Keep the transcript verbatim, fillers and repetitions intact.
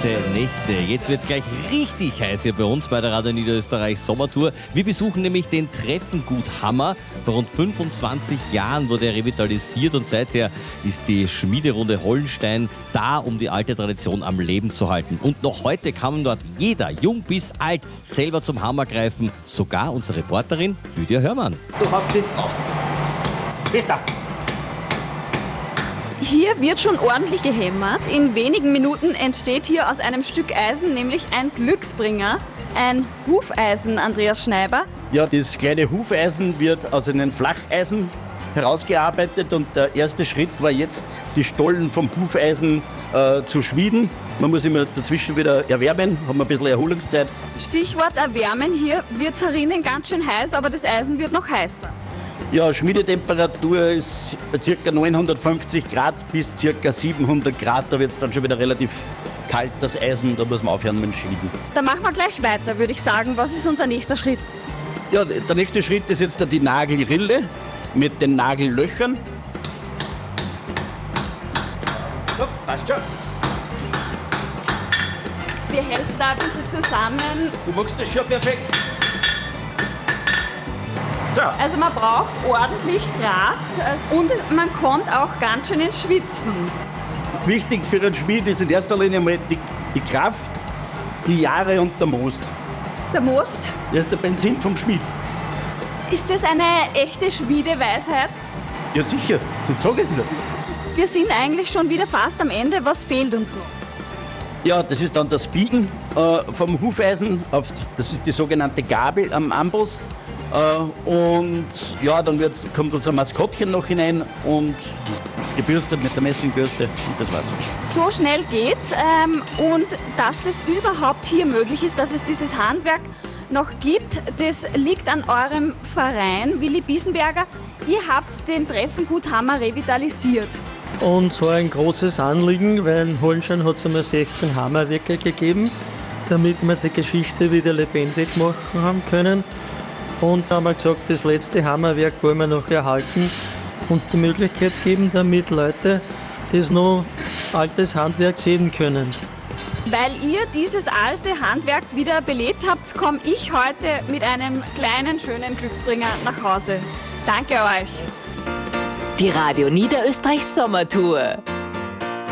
heiße Nächte. Jetzt wird es gleich richtig heiß hier bei uns bei der Radio Niederösterreich Sommertour. Wir besuchen nämlich den Treffengut Hammer. Vor rund fünfundzwanzig Jahren wurde er revitalisiert und seither ist die Schmiederunde Hollenstein da, um die alte Tradition am Leben zu halten. Und noch heute kann dort jeder, jung bis alt, selber zum Hammer greifen. Sogar unsere Reporterin Lydia Hörmann. Du hast List auf. Bis da. Hier wird schon ordentlich gehämmert. In wenigen Minuten entsteht hier aus einem Stück Eisen nämlich ein Glücksbringer, ein Hufeisen, Andreas Schneiber. Ja, das kleine Hufeisen wird aus einem Flacheisen herausgearbeitet und der erste Schritt war jetzt, die Stollen vom Hufeisen äh, zu schmieden. Man muss immer dazwischen wieder erwärmen, haben wir ein bisschen Erholungszeit. Stichwort erwärmen, hier wird es herinnen ganz schön heiß, aber das Eisen wird noch heißer. Ja, Schmiedetemperatur ist ca. neunhundertfünfzig Grad bis ca. siebenhundert Grad. Da wird es dann schon wieder relativ kalt, das Eisen. Da muss man aufhören mit dem Schmieden. Dann machen wir gleich weiter, würde ich sagen. Was ist unser nächster Schritt? Ja, der nächste Schritt ist jetzt die Nagelrille mit den Nagellöchern. So, passt schon. Wir helfen da ein bisschen zusammen. Du machst das schon perfekt. So. Also man braucht ordentlich Kraft und man kommt auch ganz schön ins Schwitzen. Wichtig für einen Schmied ist in erster Linie mal die, die Kraft, die Jahre und der Most. Der Most? Das ist der Benzin vom Schmied. Ist das eine echte Schmiedeweisheit? Ja sicher, so sag ich es nicht. Wir sind eigentlich schon wieder fast am Ende. Was fehlt uns noch? Ja, das ist dann das Biegen äh, vom Hufeisen. Auf, das ist die sogenannte Gabel am Amboss. Äh, und ja, dann wird's, kommt unser Maskottchen noch hinein und gebürstet mit der Messingbürste und das war's. So schnell geht's. Ähm, und dass das überhaupt hier möglich ist, dass es dieses Handwerk noch gibt, das liegt an eurem Verein, Willi Biesenberger. Ihr habt den Treffengut Hammer revitalisiert. Und so ein großes Anliegen, weil in Hollenstein hat es einmal sechzehn Hammerwerke gegeben, damit wir die Geschichte wieder lebendig machen haben können. Und da haben wir gesagt, das letzte Hammerwerk wollen wir noch erhalten und die Möglichkeit geben, damit Leute das noch altes Handwerk sehen können. Weil ihr dieses alte Handwerk wieder belebt habt, komme ich heute mit einem kleinen, schönen Glücksbringer nach Hause. Danke euch. Die Radio Niederösterreich Sommertour.